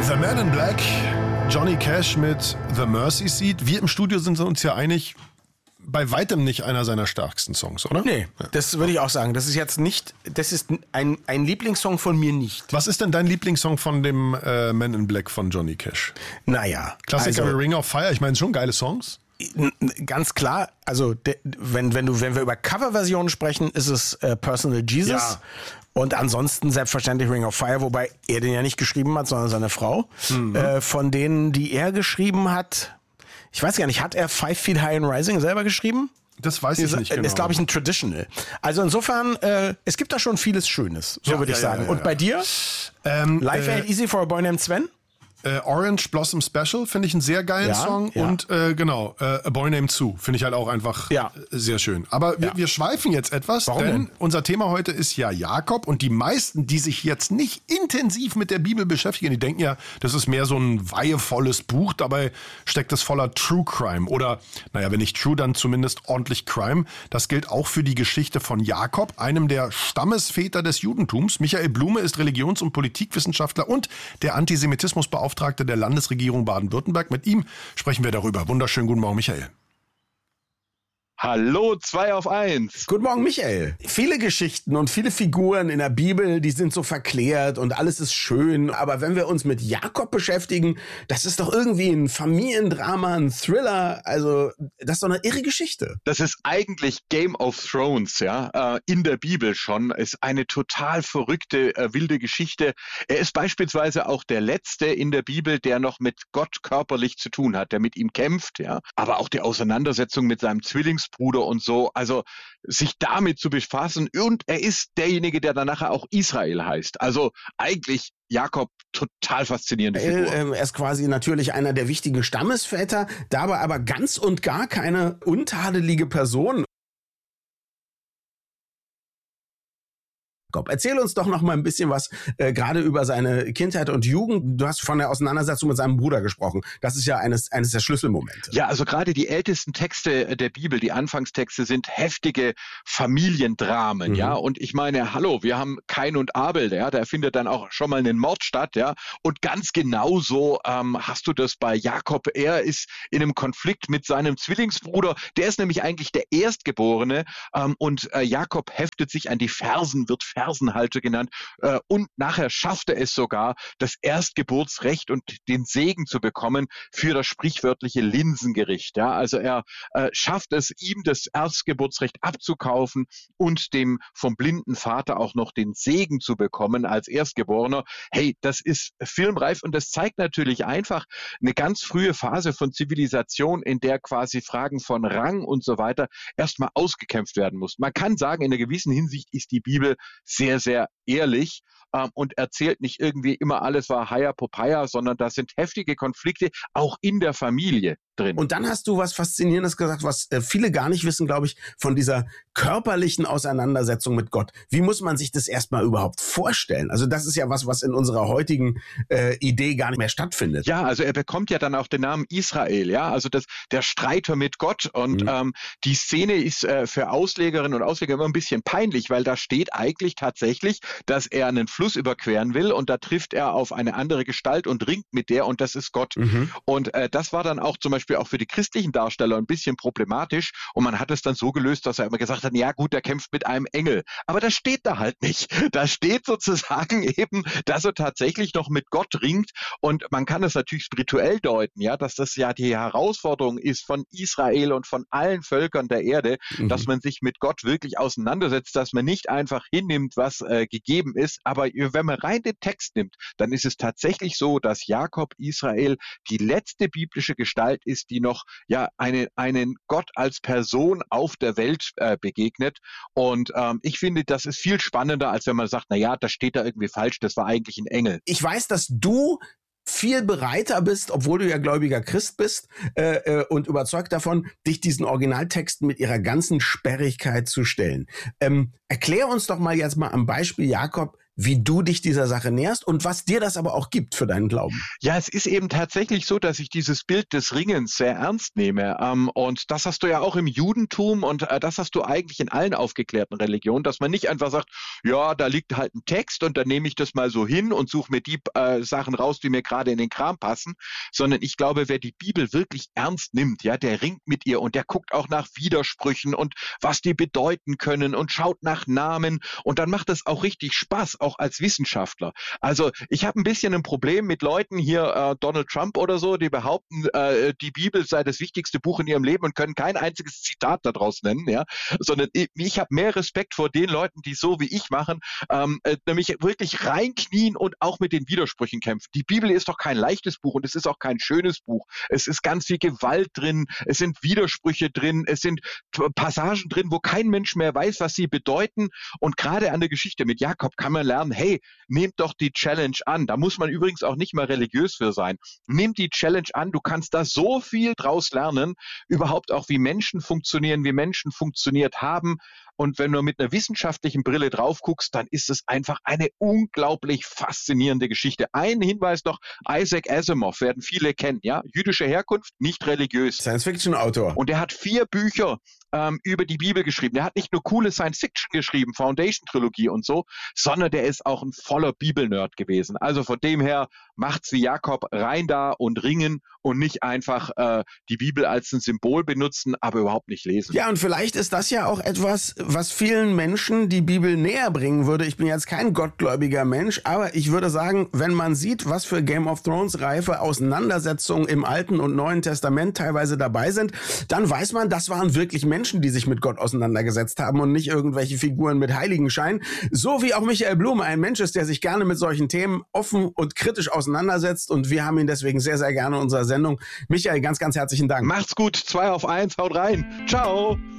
The Man in Black, Johnny Cash mit The Mercy Seat. Wir im Studio sind uns ja einig, bei weitem nicht einer seiner stärksten Songs, oder? Nee, das würde ich auch sagen. Das ist jetzt nicht, das ist ein Lieblingssong von mir nicht. Was ist denn dein Lieblingssong von dem Man in Black von Johnny Cash? Naja. Klassiker wie Ring of Fire, ich meine, schon geile Songs. Ganz klar, also wenn wir über Coverversionen sprechen, ist es Personal Jesus. Ja. Und ansonsten selbstverständlich Ring of Fire, wobei er den ja nicht geschrieben hat, sondern seine Frau. Von denen, die er geschrieben hat, ich weiß gar nicht, hat er 5 Feet High and Rising selber geschrieben? Das weiß ich nicht genau. Ist, glaube ich, ein Traditional. Also insofern, es gibt da schon vieles Schönes, so würde ich sagen. Und bei dir? Life Ain't Easy for a Boy Named Sven? Orange Blossom Special finde ich einen sehr geilen Song. Ja. Und A Boy Named Sue finde ich halt auch einfach sehr schön. Aber wir schweifen jetzt etwas, denn unser Thema heute ist ja Jakob. Und die meisten, die sich jetzt nicht intensiv mit der Bibel beschäftigen, die denken ja, das ist mehr so ein weihevolles Buch. Dabei steckt es voller True Crime. Oder, naja, wenn nicht True, dann zumindest ordentlich Crime. Das gilt auch für die Geschichte von Jakob, einem der Stammesväter des Judentums. Michael Blume ist Religions- und Politikwissenschaftler und der Antisemitismusbeauftragte der Landesregierung Baden-Württemberg. Mit ihm sprechen wir darüber. Wunderschönen guten Morgen, Michael. Hallo, 2 auf 1. Guten Morgen, Michael. Viele Geschichten und viele Figuren in der Bibel, die sind so verklärt und alles ist schön. Aber wenn wir uns mit Jakob beschäftigen, das ist doch irgendwie ein Familiendrama, ein Thriller. Also, das ist doch eine irre Geschichte. Das ist eigentlich Game of Thrones, ja, in der Bibel schon. Ist eine total verrückte, wilde Geschichte. Er ist beispielsweise auch der Letzte in der Bibel, der noch mit Gott körperlich zu tun hat, der mit ihm kämpft, ja. Aber auch die Auseinandersetzung mit seinem Zwillingsbruder und so, also sich damit zu befassen, und er ist derjenige, der dann nachher auch Israel heißt. Also eigentlich Jakob, total faszinierende Figur. Er ist quasi natürlich einer der wichtigen Stammesväter, dabei aber ganz und gar keine untadelige Person. Erzähl uns doch noch mal ein bisschen was, gerade über seine Kindheit und Jugend. Du hast von der Auseinandersetzung mit seinem Bruder gesprochen. Das ist ja eines der Schlüsselmomente. Ja, also gerade die ältesten Texte der Bibel, die Anfangstexte, sind heftige Familiendramen, ja. Und ich meine, hallo, wir haben Kain und Abel, ja, da findet dann auch schon mal einen Mord statt, ja. Und ganz genauso hast du das bei Jakob. Er ist in einem Konflikt mit seinem Zwillingsbruder. Der ist nämlich eigentlich der Erstgeborene. Und Jakob heftet sich an die Fersen, wird Fersenhalter genannt, und nachher schafft er es sogar, das Erstgeburtsrecht und den Segen zu bekommen für das sprichwörtliche Linsengericht. Ja, also er schafft es, ihm das Erstgeburtsrecht abzukaufen und dem vom blinden Vater auch noch den Segen zu bekommen als Erstgeborener. Hey, das ist filmreif und das zeigt natürlich einfach eine ganz frühe Phase von Zivilisation, in der quasi Fragen von Rang und so weiter erstmal ausgekämpft werden mussten. Man kann sagen, in einer gewissen Hinsicht ist die Bibel sehr, sehr ehrlich und erzählt nicht irgendwie immer alles war Haya Popeye, sondern da sind heftige Konflikte auch in der Familie drin. Und dann hast du was Faszinierendes gesagt, was viele gar nicht wissen, glaube ich, von dieser körperlichen Auseinandersetzung mit Gott. Wie muss man sich das erstmal überhaupt vorstellen? Also das ist ja was in unserer heutigen Idee gar nicht mehr stattfindet. Ja, also er bekommt ja dann auch den Namen Israel, ja, also der Streiter mit Gott. Und die Szene ist für Auslegerinnen und Ausleger immer ein bisschen peinlich, weil da steht eigentlich tatsächlich, dass er einen Fluss überqueren will und da trifft er auf eine andere Gestalt und ringt mit der und das ist Gott. Und das war dann auch zum Beispiel auch für die christlichen Darsteller ein bisschen problematisch und man hat es dann so gelöst, dass er immer gesagt hat, ja gut, er kämpft mit einem Engel. Aber das steht da halt nicht. Da steht sozusagen eben, dass er tatsächlich noch mit Gott ringt und man kann es natürlich spirituell deuten, ja, dass das ja die Herausforderung ist von Israel und von allen Völkern der Erde, dass man sich mit Gott wirklich auseinandersetzt, dass man nicht einfach hinnimmt, was gegeben ist. Aber wenn man rein den Text nimmt, dann ist es tatsächlich so, dass Jakob Israel die letzte biblische Gestalt ist, die noch einen Gott als Person auf der Welt begegnet. Und ich finde, das ist viel spannender, als wenn man sagt, na ja, das steht da irgendwie falsch, das war eigentlich ein Engel. Ich weiß, dass du viel bereiter bist, obwohl du ja gläubiger Christ bist und überzeugt davon, dich diesen Originaltexten mit ihrer ganzen Sperrigkeit zu stellen. Erklär uns doch mal jetzt mal am Beispiel Jakob, wie du dich dieser Sache näherst und was dir das aber auch gibt für deinen Glauben. Ja, es ist eben tatsächlich so, dass ich dieses Bild des Ringens sehr ernst nehme. Und das hast du ja auch im Judentum und das hast du eigentlich in allen aufgeklärten Religionen, dass man nicht einfach sagt, ja, da liegt halt ein Text und dann nehme ich das mal so hin und suche mir die Sachen raus, die mir gerade in den Kram passen, sondern ich glaube, wer die Bibel wirklich ernst nimmt, ja, der ringt mit ihr und der guckt auch nach Widersprüchen und was die bedeuten können und schaut nach Namen und dann macht es auch richtig Spaß, auch als Wissenschaftler. Also ich habe ein bisschen ein Problem mit Leuten hier, Donald Trump oder so, die behaupten, die Bibel sei das wichtigste Buch in ihrem Leben und können kein einziges Zitat daraus nennen, ja, sondern ich habe mehr Respekt vor den Leuten, die so wie ich machen, nämlich wirklich reinknien und auch mit den Widersprüchen kämpfen. Die Bibel ist doch kein leichtes Buch und es ist auch kein schönes Buch. Es ist ganz viel Gewalt drin, es sind Widersprüche drin, es sind Passagen drin, wo kein Mensch mehr weiß, was sie bedeuten. Und gerade an der Geschichte mit Jakob kann man lernen, hey, nehmt doch die Challenge an. Da muss man übrigens auch nicht mal religiös für sein. Nehmt die Challenge an, du kannst da so viel draus lernen, überhaupt auch wie Menschen funktionieren, wie Menschen funktioniert haben. Und wenn du mit einer wissenschaftlichen Brille drauf guckst, dann ist es einfach eine unglaublich faszinierende Geschichte. Ein Hinweis noch, Isaac Asimov werden viele kennen, ja, jüdische Herkunft, nicht religiös. Science-Fiction-Autor. Und er hat 4 Bücher über die Bibel geschrieben. Der hat nicht nur coole Science-Fiction geschrieben, Foundation-Trilogie und so, sondern der ist auch ein voller Bibel-Nerd gewesen. Also von dem her macht's wie Jakob, rein da und ringen und nicht einfach die Bibel als ein Symbol benutzen, aber überhaupt nicht lesen. Ja, und vielleicht ist das ja auch etwas, was vielen Menschen die Bibel näher bringen würde. Ich bin jetzt kein gottgläubiger Mensch, aber ich würde sagen, wenn man sieht, was für Game of Thrones reife Auseinandersetzungen im Alten und Neuen Testament teilweise dabei sind, dann weiß man, das waren wirklich Menschen, die sich mit Gott auseinandergesetzt haben und nicht irgendwelche Figuren mit Heiligenschein. So wie auch Michael Blum ein Mensch ist, der sich gerne mit solchen Themen offen und kritisch auseinandersetzt, und wir haben ihn deswegen sehr, sehr gerne in unserer Sendung. Michael, ganz, ganz herzlichen Dank. Macht's gut, 2 auf 1, haut rein. Ciao.